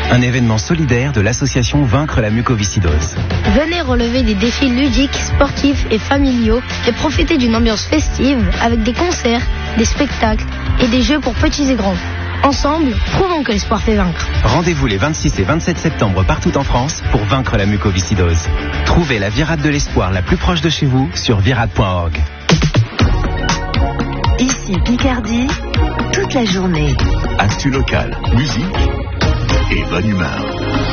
Un événement solidaire de l'association Vaincre la mucoviscidose. Venez relever des défis ludiques, sportifs et familiaux et profiter d'une ambiance festive avec des concerts, des spectacles et des jeux pour petits et grands. Ensemble, prouvons que l'espoir fait vaincre. Rendez-vous les 26 et 27 septembre partout en France pour vaincre la mucoviscidose. Trouvez la virade de l'espoir la plus proche de chez vous sur virade.org. Ici Picardie, toute la journée. Actu locale, musique et bonne humeur.